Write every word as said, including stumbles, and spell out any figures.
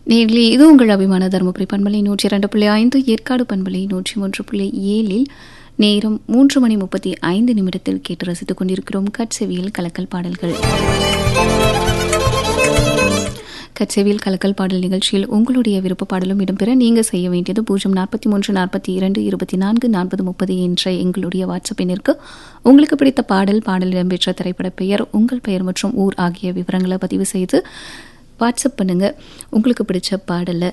நேர்களே, இது உங்கள் அபிமான தருமபுரி பண்பலை நூற்றி இரண்டு புள்ளி ஐந்து, ஏற்காடு பண்பலை நூற்றி மூன்று புள்ளி ஏழில் நேரம் மூன்று மணி முப்பத்தி ஐந்து நிமிடத்தில் கேட்டு ரசித்துக் கொண்டிருக்கிறோம் கட்செவியில் கலக்கல் பாடல்கள். கட்செவியில் கலக்கல் பாடல் நிகழ்ச்சியில் உங்களுடைய விருப்ப பாடலும் இடம்பெற நீங்கள் செய்ய வேண்டியது பூஜ்ஜியம் நாற்பத்தி மூன்று நாற்பத்தி இரண்டு இருபத்தி நான்கு நாற்பது முப்பது என்ற எங்களுடைய வாட்ஸ்அப் எண்ணிற்கு உங்களுக்கு பிடித்த பாடல், பாடல் இடம்பெற்ற திரைப்பட பெயர், உங்கள் பெயர் மற்றும் ஊர் ஆகிய விவரங்களை பதிவு செய்து வாட்ஸ்அப் பண்ணுங்க. உங்களுக்கு பிடிச்ச பாடலை